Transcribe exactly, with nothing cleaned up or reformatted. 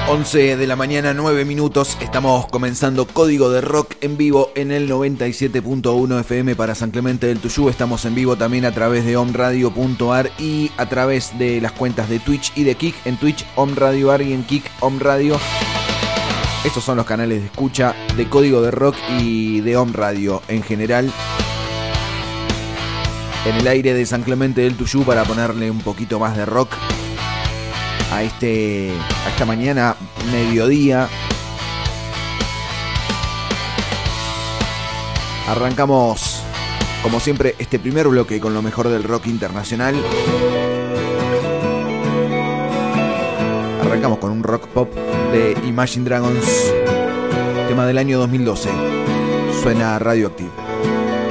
once de la mañana, nueve minutos. Estamos comenzando Código de Rock en vivo en el noventa y siete punto uno F M para San Clemente del Tuyú. Estamos en vivo también a través de omradio punto ar y a través de las cuentas de Twitch y de Kik. En Twitch, Omradio Ar, y en Kik, Omradio. Estos son los canales de escucha de Código de Rock y de Omradio en general. En el aire de San Clemente del Tuyú para ponerle un poquito más de rock a este a esta mañana, mediodía. Arrancamos, como siempre, este primer bloque con lo mejor del rock internacional. Arrancamos con un rock pop de Imagine Dragons, tema del año dos mil doce. Suena Radioactive.